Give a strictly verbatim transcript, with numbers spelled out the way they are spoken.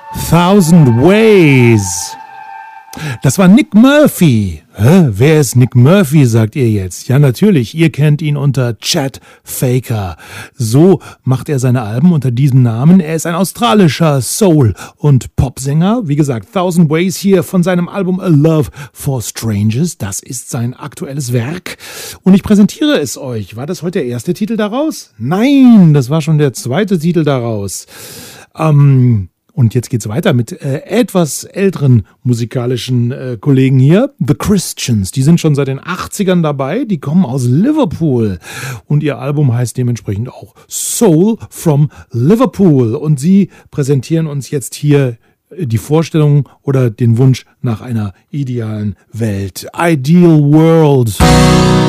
Thousand Ways. Das war Nick Murphy. Hä? Wer ist Nick Murphy, sagt ihr jetzt? Ja, natürlich, ihr kennt ihn unter Chet Faker. So macht er seine Alben unter diesem Namen. Er ist ein australischer Soul- und Popsänger. Wie gesagt, Thousand Ways hier von seinem Album A Love for Strangers. Das ist sein aktuelles Werk. Und ich präsentiere es euch. War das heute der erste Titel daraus? Nein, das war schon der zweite Titel daraus. Ähm... Und jetzt geht's weiter mit äh, etwas älteren musikalischen äh, Kollegen hier. The Christians, die sind schon seit den achtzigern dabei, die kommen aus Liverpool. Und ihr Album heißt dementsprechend auch Soul from Liverpool. Und sie präsentieren uns jetzt hier die Vorstellung oder den Wunsch nach einer idealen Welt. Ideal World.